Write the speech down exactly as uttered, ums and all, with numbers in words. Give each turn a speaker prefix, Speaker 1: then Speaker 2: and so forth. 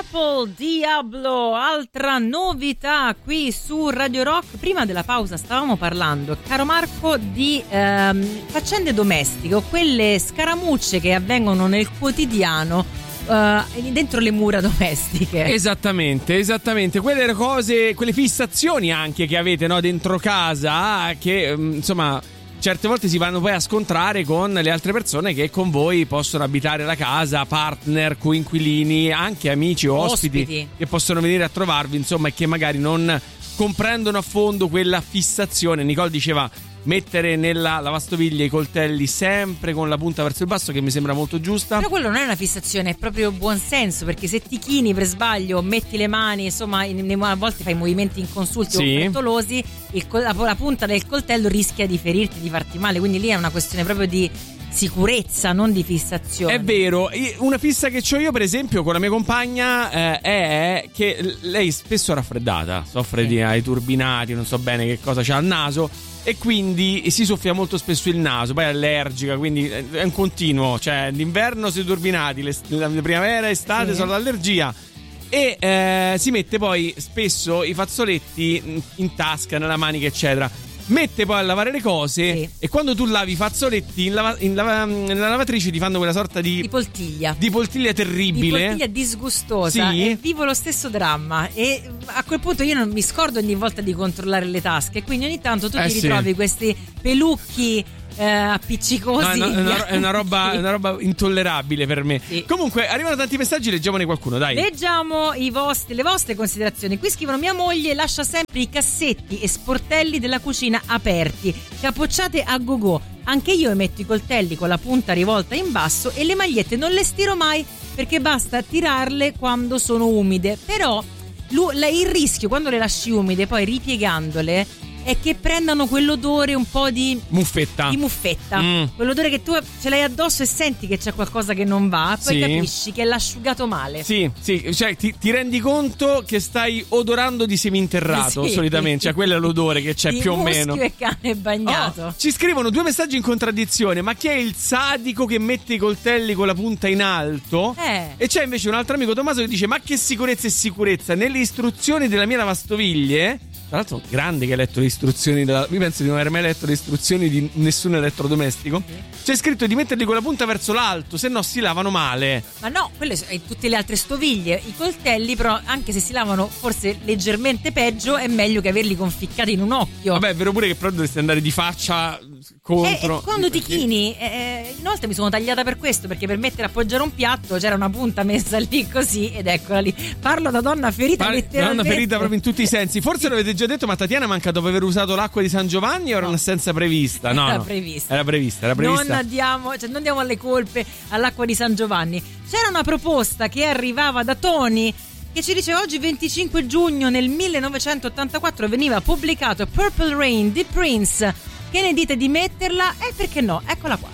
Speaker 1: Purple Diablo, altra novità qui su Radio Rock. Prima della pausa stavamo parlando, caro Marco, di ehm, faccende domestiche, o quelle scaramucce che avvengono nel quotidiano Uh, dentro le mura domestiche.
Speaker 2: Esattamente, esattamente. Quelle cose, quelle fissazioni anche che avete, no, dentro casa, che insomma certe volte si vanno poi a scontrare con le altre persone che con voi possono abitare la casa, partner, coinquilini, anche amici o ospiti, ospiti che possono venire a trovarvi, insomma, e che magari non comprendono a fondo quella fissazione. Nicole diceva mettere nella lavastoviglie i coltelli sempre con la punta verso il basso, che mi sembra molto giusta.
Speaker 1: Però quello non è una fissazione, è proprio buon senso, perché se ti chini per sbaglio, metti le mani, insomma, in, in, a volte fai movimenti inconsulti, sì, o frettolosi, il, la, la punta del coltello rischia di ferirti, di farti male, quindi lì è una questione proprio di sicurezza, non di fissazione.
Speaker 2: È vero. Una fissa che ho io, per esempio, con la mia compagna eh, è che lei spesso è raffreddata, soffre sì. di ai turbinati, non so bene che cosa c'ha al naso, e quindi si soffia molto spesso il naso, poi è allergica, quindi è un continuo, cioè d'inverno sui turbinati, la primavera, estate sì. sono l'allergia, e eh, si mette poi spesso i fazzoletti in tasca, nella manica, eccetera. Mette poi a lavare le cose sì. e quando tu lavi i fazzoletti in lava, in lava, nella lavatrice ti fanno quella sorta di
Speaker 1: di poltiglia
Speaker 2: di poltiglia terribile,
Speaker 1: di poltiglia disgustosa, sì. e vivo lo stesso dramma, e a quel punto io non mi scordo ogni volta di controllare le tasche, quindi ogni tanto tu
Speaker 2: eh
Speaker 1: ti ritrovi sì. questi pelucchi Eh, appiccicosi.
Speaker 2: No, è, una, è, una roba, è una roba intollerabile per me. Sì. Comunque arrivano tanti messaggi, leggiamone qualcuno, dai.
Speaker 1: Leggiamo i vostri, le vostre considerazioni. Qui scrivono: mia moglie lascia sempre i cassetti e sportelli della cucina aperti, capocciate a go-go. Anche io metto i coltelli con la punta rivolta in basso, e le magliette non le stiro mai perché basta tirarle quando sono umide. Però il rischio quando le lasci umide, poi ripiegandole, è che prendano quell'odore un po' di
Speaker 2: muffetta,
Speaker 1: di muffetta.
Speaker 2: Mm.
Speaker 1: Quell'odore che tu ce l'hai addosso e senti che c'è qualcosa che non va, poi
Speaker 2: sì.
Speaker 1: capisci che l'ha asciugato male.
Speaker 2: Sì, sì, cioè ti, ti rendi conto che stai odorando di seminterrato, sì. solitamente, cioè quello è l'odore che c'è
Speaker 1: di
Speaker 2: più o meno.
Speaker 1: Muschio e cane bagnato.
Speaker 2: Oh, ci scrivono due messaggi in contraddizione: ma chi è il sadico che mette i coltelli con la punta in alto?
Speaker 1: Eh.
Speaker 2: E c'è invece un altro amico, Tommaso, che dice: ma che sicurezza e sicurezza, nelle istruzioni della mia lavastoviglie. Tra l'altro, grande che ha letto le istruzioni della... Io penso di non aver mai letto le istruzioni di nessun elettrodomestico. Sì. C'è scritto di metterli con la punta verso l'alto, se no si lavano male.
Speaker 1: Ma no, quelle sono tutte le altre stoviglie. I coltelli, però, anche se si lavano forse leggermente peggio, è meglio che averli conficcati in un occhio.
Speaker 2: Vabbè, è vero pure che però dovresti andare di faccia contro.
Speaker 1: E, e quando ti chini, eh, una volta mi sono tagliata per questo, perché per mettere a appoggiare un piatto c'era una punta messa lì così, ed eccola lì. Parlo da donna ferita,
Speaker 2: Parli,
Speaker 1: letteralmente.
Speaker 2: Donna ferita proprio in tutti i sensi. Forse l'avete già detto, ma Tatiana manca dopo aver usato l'acqua di San Giovanni, o era no. un'assenza prevista? No,
Speaker 1: era
Speaker 2: no.
Speaker 1: prevista.
Speaker 2: Era prevista, era prevista.
Speaker 1: Non diamo, cioè, non diamo alle colpe all'acqua di San Giovanni. C'era una proposta che arrivava da Tony, che ci dice: oggi venticinque giugno nel millenovecentottantaquattro veniva pubblicato Purple Rain di Prince. Che ne dite di metterla? E perché no? Eccola qua.